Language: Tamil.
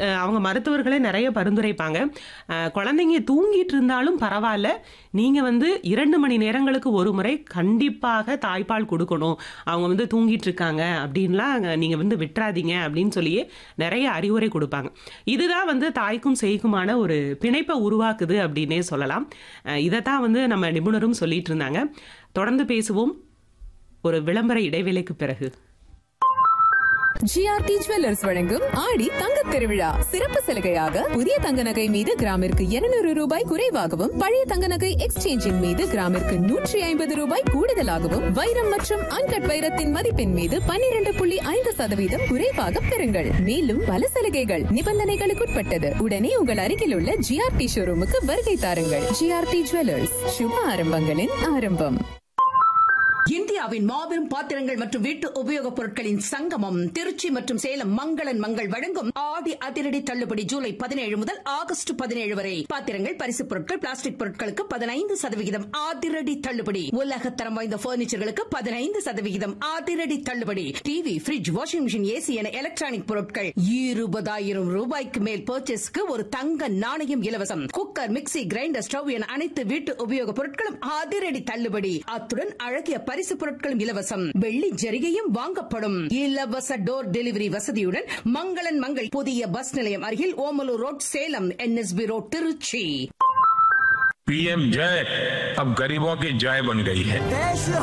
அவங்க மருத்துவர்களே நிறைய பரிந்துரைப்பாங்க. குழந்தைங்க தூங்கிட்டு இருந்தாலும் பரவாயில்ல, நீங்க 2 மணி நேரங்களுக்கு ஒரு முறை கண்டிப்பாக தாய்ப்பால் கொடுக்கணும். அவங்க தூங்கிட்டு இருக்காங்க அப்படின்லாம் நீங்க விட்டுறாதீங்க அப்படின்னு சொல்லியே நிறைய அறிவுரை கொடுப்பாங்க. இதுதான் தாய்க்கும் சேய்க்குமான ஒரு பிணைப்பை உருவாக்குது அப்படின்னே சொல்லலாம். இதைத்தான் நம்ம நிபுணரும் சொல்லிட்டு இருந்தாங்க. தொடர்ந்து பேசுவோம் ஒரு விளம்பர இடைவேளைக்கு பிறகு. ஜிஆர்டி ஜுவல்லர்ஸ் வழங்கும் ஆடி தங்கத் திருவிழா சிறப்பு சலுகையாக புதிய தங்க நகை மீது கிராமிற்கு 200 ரூபாய் குறைவாகவும், பழைய தங்க நகை எக்ஸ்சேஞ்சின் மீது கிராமிற்கு 150 ரூபாய் கூடுதலாகவும், வைரம் மற்றும் அன்கட் வைரத்தின் மதிப்பின் மீது 12.5% குறைவாக பெறுங்கள். மேலும் பல சலுகைகள் நிபந்தனைகளுக்குட்பட்டது. உடனே உங்கள் அருகில் உள்ள ஜிஆர்டி ஷோரூமுக்கு வருகை தாருங்கள். ஜிஆர்டி ஜுவல்லர்ஸ், சுப ஆரம்பங்களின் ஆரம்பம். இந்தியாவின் மாபெரும் பாத்திரங்கள் மற்றும் வீட்டு உபயோகப் பொருட்களின் சங்கமம் திருச்சி மற்றும் சேலம் மங்களன் மங்கள் வழங்கும் ஆடி அதிரடி தள்ளுபடி ஜூலை 17 முதல் ஆகஸ்ட் 17 வரை. பாத்திரங்கள், பரிசுப் பொருட்கள், பிளாஸ்டிக் பொருட்களுக்கு 15% அதிரடி தள்ளுபடி. உலகத்தரம் வாய்ந்த பர்னிச்சர்களுக்கு 15% அதிரடி தள்ளுபடி. TV, bridge, washing machine, AC என எலக்ட்ரானிக் பொருட்கள் 20,000 ரூபாய்க்கு மேல் பர்ச்சேஸ்க்கு ஒரு தங்க நாணயம் இலவசம். குக்கர், மிக்ஸி, கிரைண்டர், ஸ்டவ் என அனைத்து வீட்டு உபயோகப் பொருட்களும் அதிரடி தள்ளுபடி. அத்துடன் அழகிய பரிசு பொருட்களும் இலவசம். வெள்ளி ஜரிகையும் வாங்கப்படும். இலவச டோர் டெலிவரி வசதியுடன் மங்களன் மங்கள் புதிய பஸ் நிலையம் அருகில் Omalur road, Salem NSB road, Trichy. PM जय अब गरीबों की जय बन गई है.